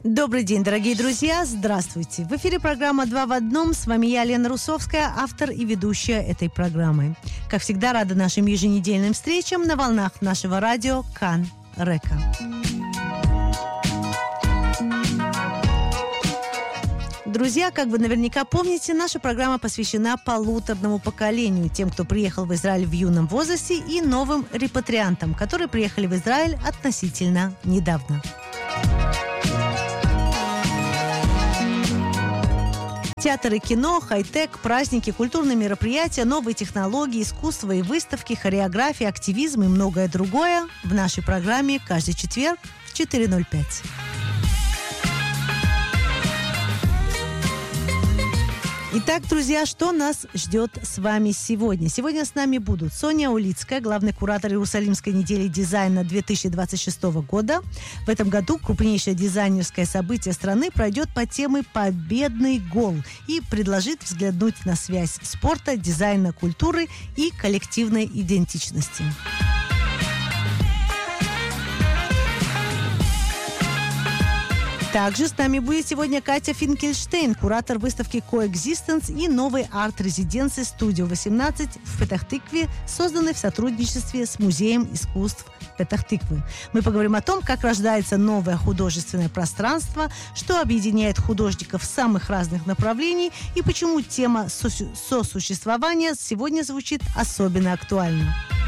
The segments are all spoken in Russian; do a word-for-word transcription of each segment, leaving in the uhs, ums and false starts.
Добрый день, дорогие друзья, здравствуйте. В эфире программа «Два в одном». С вами я, Лена Русовская, автор и ведущая этой программы. Как всегда, рада нашим еженедельным встречам на волнах нашего радио Кан Река. Друзья, как вы наверняка помните, наша программа посвящена полуторному поколению, тем, кто приехал в Израиль в юном возрасте, и новым репатриантам, которые приехали в Израиль относительно недавно. Театр и кино, хай-тек, праздники, культурные мероприятия, новые технологии, искусство и выставки, хореография, активизм и многое другое в нашей программе каждый четверг в четыре ноль пять. Итак, друзья, что нас ждет с вами сегодня? Сегодня с нами будут Соня Улицкая, главный куратор Иерусалимской недели дизайна две тысячи двадцать шестого года. В этом году крупнейшее дизайнерское событие страны пройдет по теме «Победный гол» и предложит взглянуть на связь спорта, дизайна, культуры и коллективной идентичности. Также с нами будет сегодня Катя Финкельштейн, куратор выставки Coexistence и новой арт-резиденции Studio восемнадцать в Петах-Тикве, созданной в сотрудничестве с Музеем искусств Петах-Тиквы. Мы поговорим о том, как рождается новое художественное пространство, что объединяет художников самых разных направлений и почему тема сосу- сосуществования сегодня звучит особенно актуально.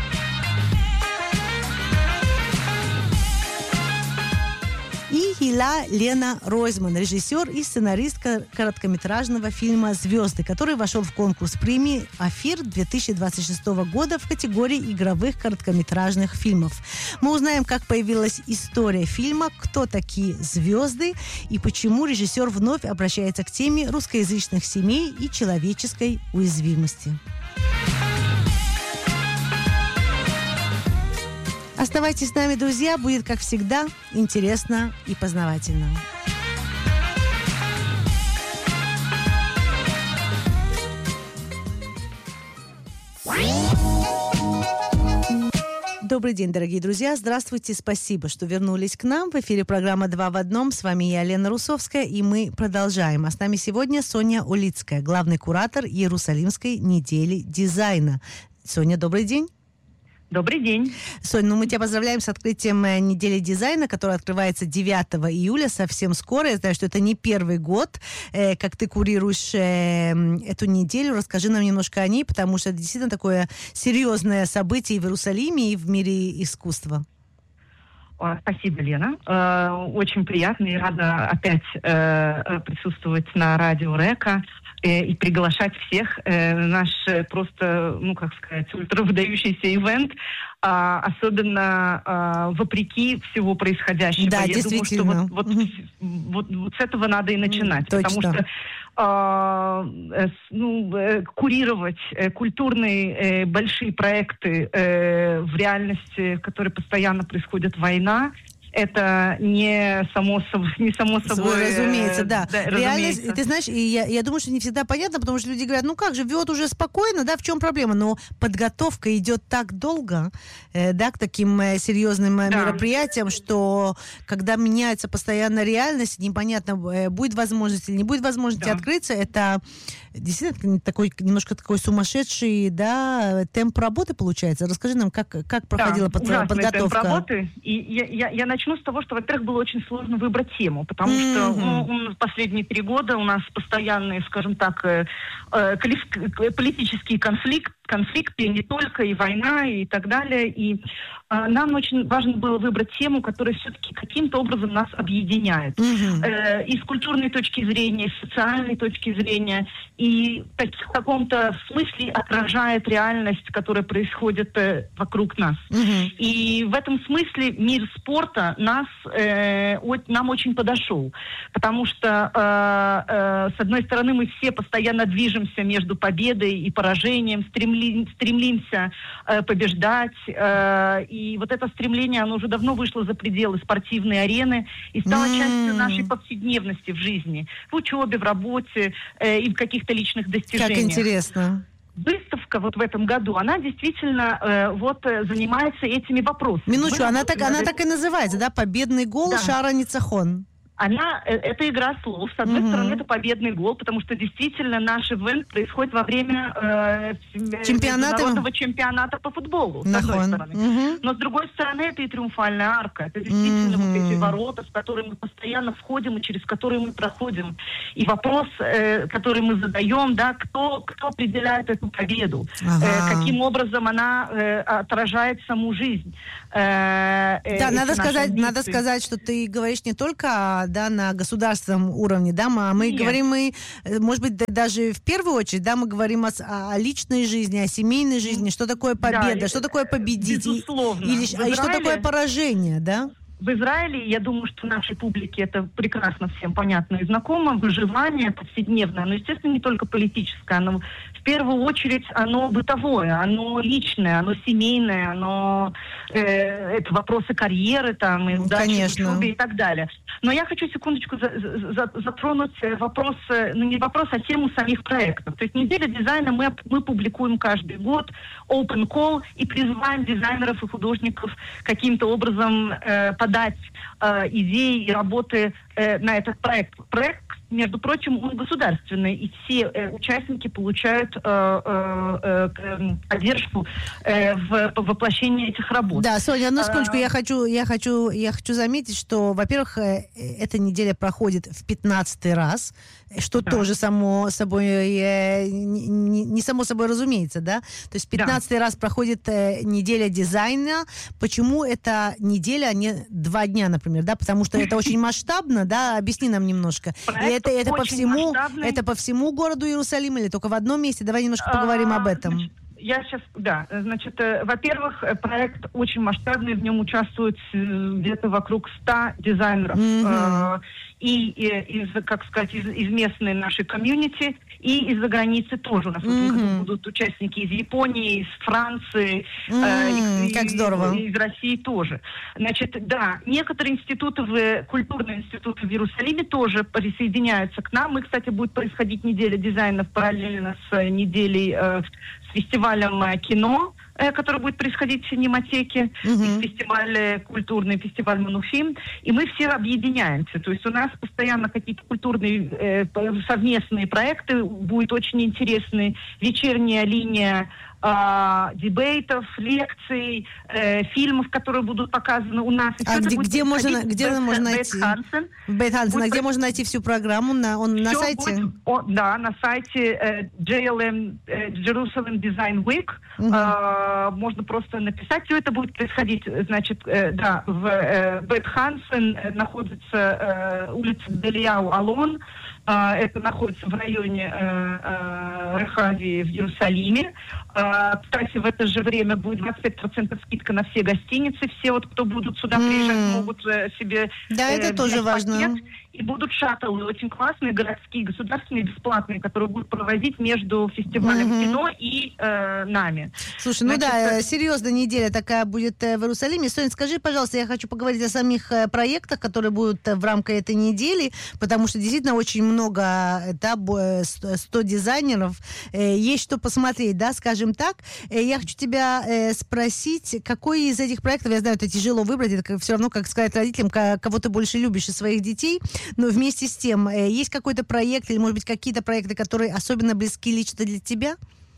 И Хила Лена Ройзман, режиссер и сценаристка короткометражного фильма «Звезды», который вошел в конкурс премии «Афир» две тысячи двадцать шестого года в категории игровых короткометражных фильмов. Мы узнаем, как появилась история фильма, кто такие звезды и почему режиссер вновь обращается к теме русскоязычных семей и человеческой уязвимости. Оставайтесь с нами, друзья, будет, как всегда, интересно и познавательно. Добрый день, дорогие друзья. Здравствуйте. Спасибо, что вернулись к нам. В эфире программа «Два в одном». С вами я, Лена Русовская, и мы продолжаем. А с нами сегодня Соня Улицкая, главный куратор Иерусалимской недели дизайна. Соня, добрый день. Добрый день. Соня, ну мы тебя поздравляем с открытием недели дизайна, которая открывается девятого июля, совсем скоро. Я знаю, что это не первый год, э, как ты курируешь э, эту неделю. Расскажи нам немножко о ней, потому что это действительно такое серьезное событие и в Иерусалиме, и в мире искусства. Спасибо, Лена. Очень приятно и рада опять присутствовать на радио Река и приглашать всех. Наш просто, ну, как сказать, ультравыдающийся ивент, особенно вопреки всего происходящего. Да, я действительно. думаю, что вот, вот, вот, вот с этого надо и начинать. Точно. Потому что э, ну, э, курировать э, культурные э, большие проекты э, в реальности, в которой постоянно происходит война, это не само, не само собой... Разумеется, да. да Реально, разумеется. ты знаешь, и я, я думаю, что не всегда понятно, потому что люди говорят, ну как, живет уже спокойно, да, в чем проблема? Но подготовка идет так долго, э, да, к таким э, серьезным э, да. мероприятиям, что когда меняется постоянно реальность, непонятно, э, будет возможность или не будет возможности да. открыться, это действительно такой, немножко такой сумасшедший, да, темп работы получается. Расскажи нам, как, как проходила да, под, подготовка. Темп работы. И я, я, я начну с того, что, во-первых, было очень сложно выбрать тему, потому mm-hmm. что ну, последние три года у нас постоянные, скажем так, э, э, политические конфликты, конфликты, не только, и война, и так далее. И э, нам очень важно было выбрать тему, которая все-таки каким-то образом нас объединяет. Mm-hmm. Э, и с культурной точки зрения, и с социальной точки зрения, и так, в каком-то смысле отражает реальность, которая происходит э, вокруг нас. Mm-hmm. И в этом смысле мир спорта нас, э, от, нам очень подошел. Потому что, э, э, с одной стороны, мы все постоянно движемся между победой и поражением, стремимся стремимся э, побеждать, э, и вот это стремление, оно уже давно вышло за пределы спортивной арены и стало mm. частью нашей повседневности в жизни, в учебе, в работе э, и в каких-то личных достижениях. Как интересно. Выставка вот в этом году, она действительно э, вот занимается этими вопросами. Минуточку, Мы, она так, она так и называется, да? Победный гол, да. Шара Ницахон. Она, это игра слов. С одной Mm-hmm. стороны, это победный гол, потому что действительно наш ивент происходит во время э, международного чемпионата по футболу. С одной стороны. Mm-hmm. Но с другой стороны, это и триумфальная арка. Это действительно mm-hmm. вот эти ворота, с которыми мы постоянно входим и через которые мы проходим. И вопрос, э, который мы задаем, да, кто, кто определяет эту победу, ага. э, каким образом она э, отражает саму жизнь. Э, э, да, надо сказать, надо сказать, что ты говоришь не только, да, на государственном уровне, да, мы, мы говорим, мы, может быть, даже в первую очередь, да, мы говорим о, о личной жизни, о семейной жизни, что такое победа, да, что такое победить, безусловно. Или, и что такое поражение, да? В Израиле, я думаю, что нашей публике это прекрасно всем понятно и знакомо, выживание повседневное, но, естественно, не только политическое, оно в первую очередь оно бытовое, оно личное, оно семейное, оно э, это вопросы карьеры там, и удачи в учебе и так далее. Но я хочу секундочку за, за, затронуть вопрос, ну не вопрос, а тему самих проектов. То есть неделя дизайна мы, мы публикуем каждый год, open call, и призываем дизайнеров и художников каким-то образом э, подать э, идеи и работы э, на этот проект. Проект, между прочим, он государственный, и все э, участники получают э, э, э, поддержку э, в, в воплощении этих работ. Да, Соня, одну секундочку, а... я хочу, я хочу, я хочу заметить, что, во-первых, э, эта неделя проходит в пятнадцатый раз, что да. тоже само собой, э, не, не само собой разумеется, да? То есть пятнадцатый да. раз проходит э, неделя дизайна. Почему это неделя, а не два дня, например, да? Потому что это очень масштабно, да? Объясни нам немножко. И это, это по всему, масштабный. Это по всему городу Иерусалим или только в одном месте? Давай немножко поговорим а, об этом. Значит, я сейчас, да, значит, э, во-первых, проект очень масштабный, в нем участвуют где-то вокруг ста дизайнеров. Mm-hmm. Э, и, и из, как сказать, из, из местной нашей комьюнити, и из-за границы тоже. У нас mm-hmm. будут участники из Японии, из Франции, mm-hmm. э, и, как здорово. И, и из России тоже. Значит, да, некоторые институты, в, культурные институты в Иерусалиме тоже присоединяются к нам. И, кстати, будет происходить неделя дизайна параллельно с неделей э, с фестивалем э, кино, э, который будет происходить в Синематеке, mm-hmm. и фестиваль культурный, фестиваль Мануфим. И мы все объединяемся. То есть у нас постоянно какие-то культурные э, совместные проекты, будет очень интересный вечерняя линия э, дебейтов, лекций, э, фильмов, которые будут показаны у нас. А где, где можно, где Бет, можно найти? В Бет-Хансен. А где можно найти всю программу? На, он, на сайте? Будет, о, да, на сайте э, джей эл эм, э, Jerusalem Design Week. Угу. Э, можно просто написать. Все это будет происходить, значит, э, да, в э, Бет-Хансен э, находится э, улица Делияу Алон. Uh, это находится в районе uh, uh, Рехави в Иерусалиме. Uh, кстати, в это же время будет двадцать пять процентов скидка на все гостиницы. Все, вот, кто будут сюда mm. приезжать, могут uh, себе... Да, uh, это тоже важно. И будут шаттлы очень классные, городские, государственные, бесплатные, которые будут проводить между фестивалем mm-hmm. кино и э, нами. Слушай, ну Значит, да, серьезная неделя такая будет в Иерусалиме. Соня, скажи, пожалуйста, я хочу поговорить о самих проектах, которые будут в рамках этой недели, потому что действительно очень много, да, сто дизайнеров, есть что посмотреть, да, скажем так. Я хочу тебя спросить, какой из этих проектов, я знаю, это тяжело выбрать, это все равно, как сказать родителям, кого ты больше любишь из своих детей, но вместе с тем, есть какой-то проект или, может быть, какие-то проекты, которые особенно близки лично для тебя?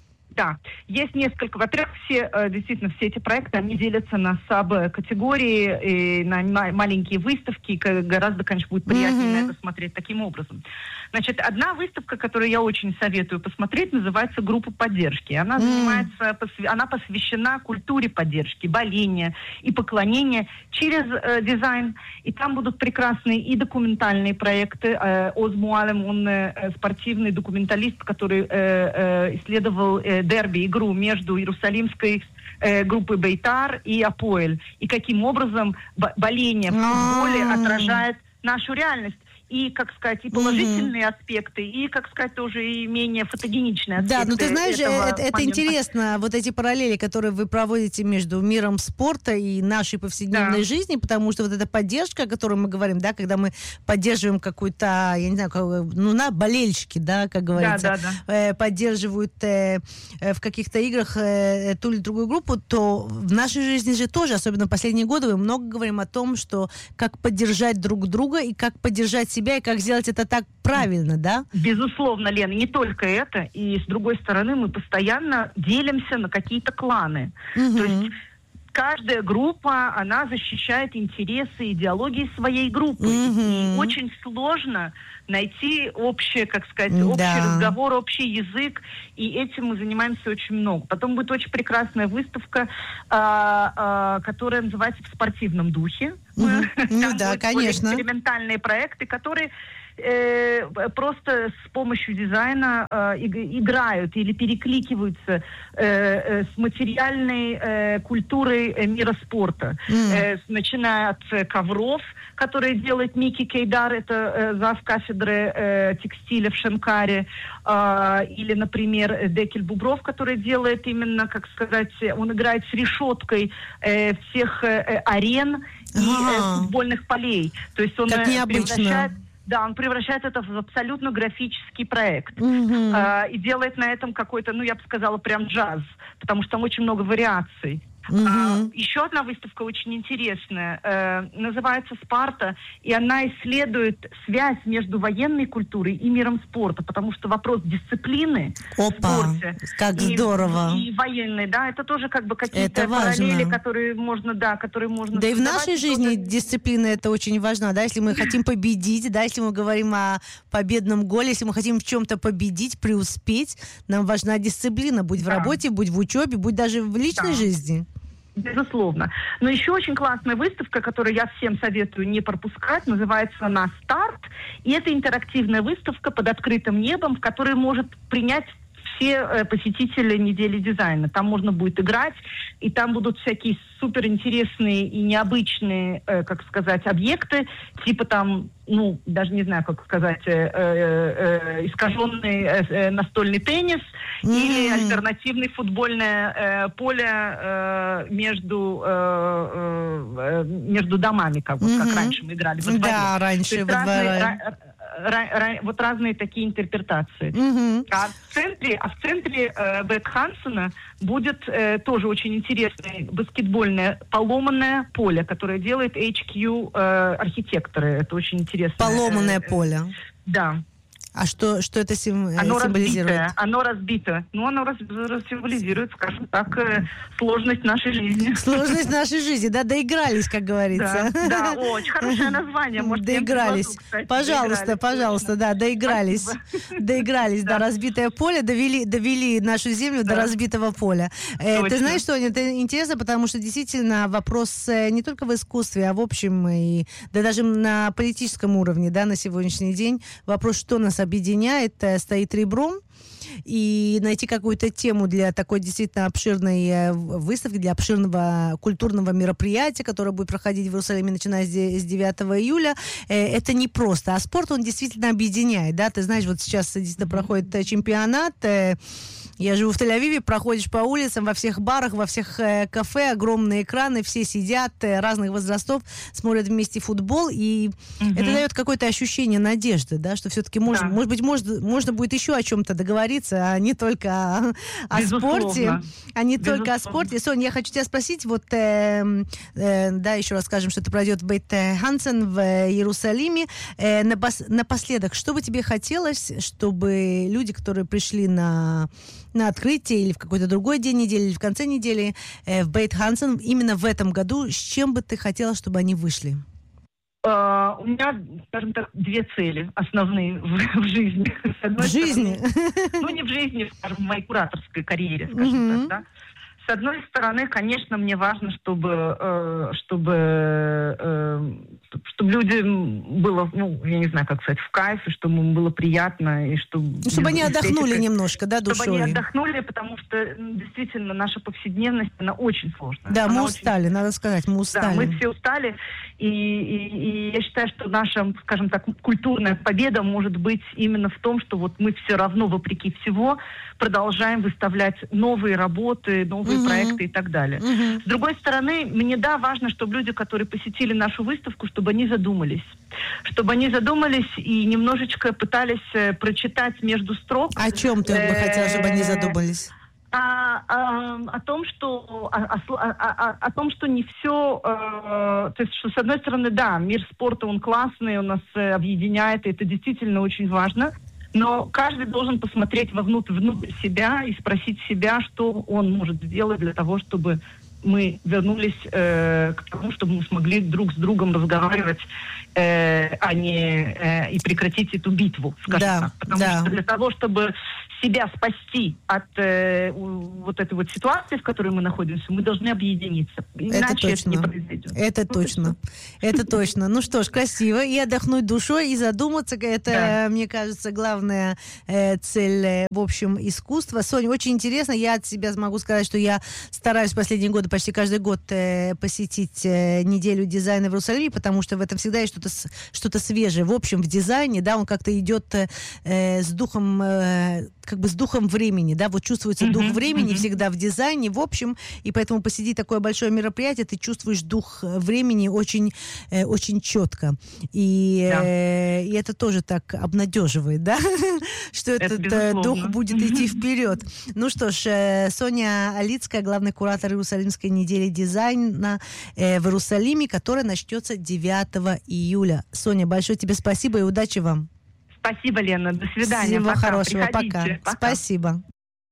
Да, есть несколько. Во-первых, все, действительно, все эти проекты, они делятся на саб-категории, и на маленькие выставки. Гораздо, конечно, будет приятнее mm-hmm. на это смотреть таким образом. Значит, одна выставка, которую я очень советую посмотреть, называется «Группа поддержки». Она mm-hmm. занимается, она посвящена культуре поддержки, боления и поклонения через э, дизайн. И там будут прекрасные и документальные проекты. Э, Оз Муалем, он э, спортивный документалист, который э, э, исследовал э, дерби, игру между иерусалимской э, группой Бейтар и Апоэль. И каким образом б- боление в футболе отражает нашу реальность. и, как сказать, и положительные mm-hmm. аспекты, и, как сказать, тоже и менее фотогеничные аспекты. Да, ну ты знаешь, это, это интересно, вот эти параллели, которые вы проводите между миром спорта и нашей повседневной да. жизни, потому что вот эта поддержка, о которой мы говорим, да, когда мы поддерживаем какую-то, я не знаю, ну, на болельщики, да, как говорится, да, да, да. поддерживают э, в каких-то играх э, ту или другую группу, то в нашей жизни же тоже, особенно в последние годы, мы много говорим о том, что как поддержать друг друга и как поддержать себя, и как сделать это так правильно, да? Безусловно, Лена, не только это, и с другой стороны мы постоянно делимся на какие-то кланы. Угу. То есть каждая группа, она защищает интересы, идеологии своей группы. Угу. И очень сложно найти общее, как сказать, общий да. разговор, общий язык, и этим мы занимаемся очень много. Потом будет очень прекрасная выставка, а, а, которая называется «В спортивном духе». Угу. Ну да, конечно. Экспериментальные проекты, которые э, просто с помощью дизайна э, играют или перекликиваются э, э, с материальной э, культурой э, мира спорта. Mm. Э, начиная от ковров, которые делает Мики Кейдар, это э, зав. Кафедры э, текстиля в Шенкаре, э, или, например, Декель Бубров, который делает именно, как сказать, он играет с решеткой э, всех э, арен и э, футбольных полей. То есть он как превращает... Да, он превращает это в абсолютно графический проект. Mm-hmm. Э, и делает на этом какой-то, ну, я бы сказала, прям джаз, потому что там очень много вариаций. Mm-hmm. А, еще одна выставка очень интересная, э, называется «Спарта», и она исследует связь между военной культурой и миром спорта, потому что вопрос дисциплины Опа, в спорте как и, здорово. и военной, да, это тоже как бы какие-то параллели, которые можно, да, которые можно... Да и в нашей жизни тоже... дисциплина это очень важна, да, если мы хотим победить, да, если мы говорим о победном голе, если мы хотим в чем-то победить, преуспеть, нам важна дисциплина, будь да. в работе, будь в учебе, будь даже в личной да. жизни. Безусловно. Но еще очень классная выставка, которую я всем советую не пропускать, называется она «Старт». И это интерактивная выставка под открытым небом, в которой может принять все э, посетители недели дизайна. Там можно будет играть, и там будут всякие суперинтересные и необычные, э, как сказать, объекты, типа там, ну, даже не знаю, как сказать, э, э, э, искаженный э, настольный теннис mm-hmm. или альтернативное футбольное э, поле э, между, э, э, между домами, как, mm-hmm. как раньше мы играли во дворе. Да, раньше во дворе. Ра- ра- вот разные такие интерпретации. Mm-hmm. А в центре, а в центре э, Бет Хансена будет э, тоже очень интересное баскетбольное поломанное поле, которое делает эйч кью э, архитекторы. Это очень интересно. Поломанное э, поле. Да. А что, что это сим, оно символизирует? Разбитое, оно разбито. Ну, оно раз, раз, символизирует, скажем так, э, сложность нашей жизни. Сложность нашей жизни, да, доигрались, как говорится. Да, да, очень хорошее название. Может, доигрались. Году, кстати, пожалуйста, доигрались, пожалуйста, точно. Да, доигрались. Спасибо. Доигрались, да. да, разбитое поле, довели, довели нашу землю да. до разбитого поля. Э, ты знаешь, что это интересно, потому что действительно вопрос не только в искусстве, а в общем, и, да даже на политическом уровне, да, на сегодняшний день, вопрос, что нас объединяет, стоит ребром, и найти какую-то тему для такой действительно обширной выставки, для обширного культурного мероприятия, которое будет проходить в Иерусалиме, начиная с девятого июля, это не просто. А спорт, он действительно объединяет, да, ты знаешь, вот сейчас действительно проходит чемпионат. Я живу в Тель-Авиве, проходишь по улицам, во всех барах, во всех э, кафе, огромные экраны, все сидят, э, разных возрастов, смотрят вместе футбол, и угу. это дает какое-то ощущение надежды, да, что все-таки, может, да. может быть, может, можно будет еще о чем-то договориться, а не только о, о спорте, а не Безусловно. только о спорте. Соня, я хочу тебя спросить, вот, э, э, да, еще раз скажем, что это пройдет в Бейт Хансен в Иерусалиме. Э, напоследок, что бы тебе хотелось, чтобы люди, которые пришли на на открытие или в какой-то другой день недели, или в конце недели э, в Бейт Хансен именно в этом году, с чем бы ты хотела, чтобы они вышли? Uh, у меня, скажем так, две цели основные в, в жизни. В жизни? Стороны, ну, не в жизни, скажем, в моей кураторской карьере, скажем mm-hmm. так, да. С одной стороны, конечно, мне важно, чтобы, э, чтобы, э, чтобы людям было, ну, я не знаю, как сказать, в кайф, и чтобы им было приятно, и чтобы... Ну, чтобы они отдохнули эстетика, немножко, да, душой. Чтобы они отдохнули, потому что, действительно, наша повседневность, она очень сложная. Да, она мы устали, очень... надо сказать, мы устали. Да, мы все устали, и, и, и я считаю, что наша, скажем так, культурная победа может быть именно в том, что вот мы все равно, вопреки всего, продолжаем выставлять новые работы, новые uh-huh. проекты и так далее. Uh-huh. С другой стороны, мне, да, важно, чтобы люди, которые посетили нашу выставку, чтобы они задумались. Чтобы они задумались и немножечко пытались э, прочитать между строк. О чем ты бы хотела, чтобы они задумались? О, о, о том, что о, о, о, о том, что не все, э, то есть, что с одной стороны, да, мир спорта, он классный, он нас э, объединяет, и это действительно очень важно. Но каждый должен посмотреть вовнутрь, внутрь себя и спросить себя, что он может сделать для того, чтобы мы вернулись э, к тому, чтобы мы смогли друг с другом разговаривать, э, а не э, и прекратить эту битву, скажем да, так. Потому да. что для того, чтобы себя спасти от э, вот этой вот ситуации, в которой мы находимся, мы должны объединиться. Иначе это, это не произойдет. Это вот точно. Это точно. Ну что ж, красиво. И отдохнуть душой, и задуматься. Это, да. мне кажется, главная э, цель, э, в общем, искусства. Соня, очень интересно. Я от себя могу сказать, что я стараюсь в последние годы, почти каждый год э, посетить э, неделю дизайна в Иерусалиме, потому что в этом всегда есть что-то, что-то свежее. В общем, в дизайне, да, он как-то идет э, с духом... Э, как бы с духом времени, да, вот чувствуется uh-huh, дух времени uh-huh. всегда в дизайне, в общем, и поэтому посетить такое большое мероприятие, ты чувствуешь дух времени очень, э, очень четко. И, да. э, и это тоже так обнадеживает, да, что этот безусловно. дух будет идти вперед. Ну что ж, Соня Алицкая, главный куратор Иерусалимской недели дизайна э, в Иерусалиме, которая начнется девятого июля. Соня, большое тебе спасибо и удачи вам. Спасибо, Лена. До свидания. Всего пока. хорошего. Приходите. Пока. Пока. Спасибо.